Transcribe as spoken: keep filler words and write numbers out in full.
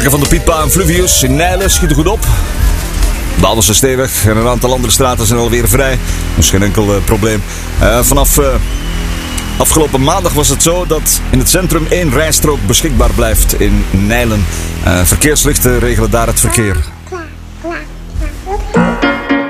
Van de Pietpa en Fluvius in Nijlen schieten goed op. De Alderse Steeweg en een aantal andere straten zijn alweer vrij. Dus geen enkel uh, probleem. Uh, vanaf uh, afgelopen maandag was het zo dat in het centrum één rijstrook beschikbaar blijft in Nijlen. Uh, verkeerslichten regelen daar het verkeer.